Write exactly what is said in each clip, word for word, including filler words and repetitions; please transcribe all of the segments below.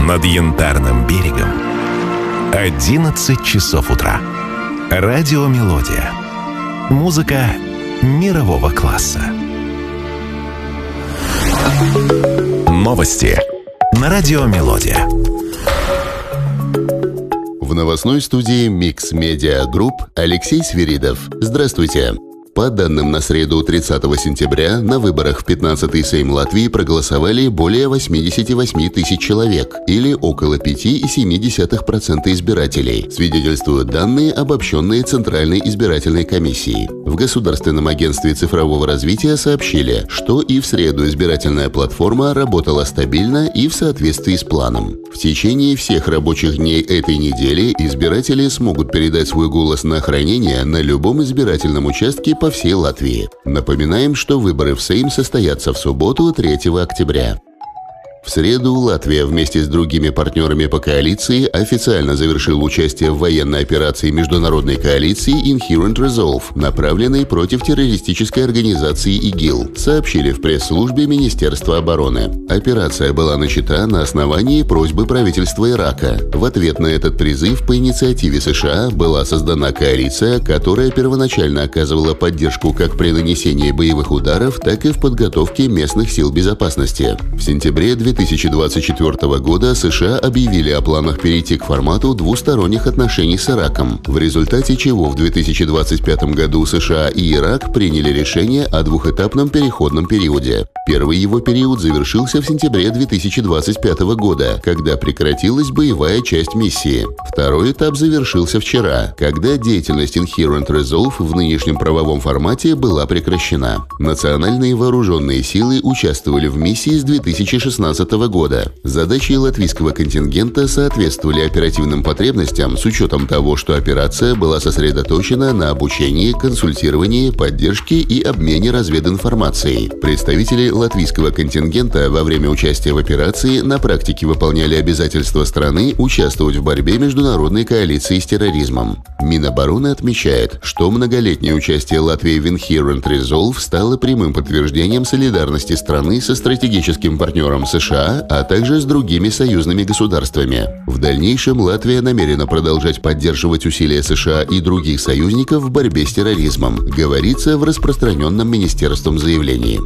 над Янтарным берегом одиннадцать часов утра. Радио «Мелодия». Музыка мирового класса. Новости на радио «Мелодия». В новостной студии Mix Media Group Алексей Свиридов. Здравствуйте. По данным на среду тридцатого сентября, на выборах в пятнадцатый Сейм Латвии проголосовали более восемьдесят восемь тысяч человек, или около пять целых семь десятых процента избирателей, свидетельствуют данные, обобщенные Центральной избирательной комиссией. В Государственном агентстве цифрового развития сообщили, что и в среду избирательная платформа работала стабильно и в соответствии с планом. В течение всех рабочих дней этой недели избиратели смогут передать свой голос на хранение на любом избирательном участке по всей Латвии. Напоминаем, что выборы в Сейм состоятся в субботу, третьего октября. В среду Латвия вместе с другими партнерами по коалиции официально завершила участие в военной операции международной коалиции Inherent Resolve, направленной против террористической организации ИГИЛ, сообщили в пресс-службе Министерства обороны. Операция была начата на основании просьбы правительства Ирака. В ответ на этот призыв по инициативе США была создана коалиция, которая первоначально оказывала поддержку как при нанесении боевых ударов, так и в подготовке местных сил безопасности. В сентябре две тысячи двадцать четвёртого года США объявили о планах перейти к формату двусторонних отношений с Ираком, в результате чего в две тысячи двадцать пятом году США и Ирак приняли решение о двухэтапном переходном периоде. Первый его период завершился в сентябре две тысячи двадцать пятого года, когда прекратилась боевая часть миссии. Второй этап завершился вчера, когда деятельность Inherent Resolve в нынешнем правовом формате была прекращена. Национальные вооруженные силы участвовали в миссии с две тысячи шестнадцатого года. Задачи латвийского контингента соответствовали оперативным потребностям с учетом того, что операция была сосредоточена на обучении, консультировании, поддержке и обмене развединформацией. Представители латвийского контингента во время участия в операции на практике выполняли обязательства страны участвовать в борьбе международной коалиции с терроризмом. Минобороны отмечает, что многолетнее участие Латвии в Inherent Resolve стало прямым подтверждением солидарности страны со стратегическим партнером США, а также с другими союзными государствами. В дальнейшем Латвия намерена продолжать поддерживать усилия США и других союзников в борьбе с терроризмом, говорится в распространенном министерством заявлении.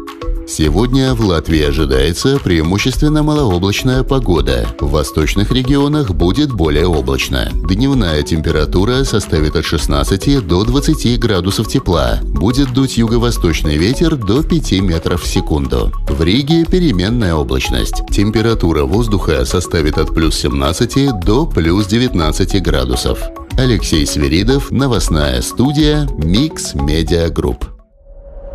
Сегодня в Латвии ожидается преимущественно малооблачная погода. В восточных регионах будет более облачно. Дневная температура составит от шестнадцати до двадцати градусов тепла. Будет дуть юго-восточный ветер до пяти метров в секунду. В Риге переменная облачность. Температура воздуха составит от плюс семнадцати до плюс девятнадцати градусов. Алексей Свиридов, новостная студия Mix Media Group.